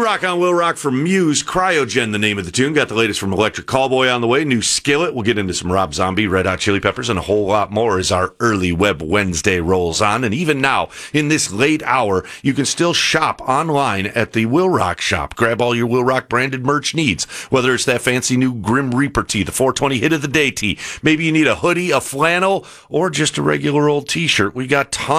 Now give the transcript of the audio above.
Rock on Will Rock from Muse. Cryogen, the name of the tune. Got the latest from Electric Callboy on the way. New Skillet. We'll get into some Rob Zombie, Red Hot Chili Peppers, and a whole lot more as our early Web Wednesday rolls on. And even now, in this late hour, you can still shop online at the Will Rock shop. Grab all your Will Rock branded merch needs, whether it's that fancy new Grim Reaper tee, the 420 Hit of the Day tee. Maybe you need a hoodie, a flannel, or just a regular old t-shirt. We got tons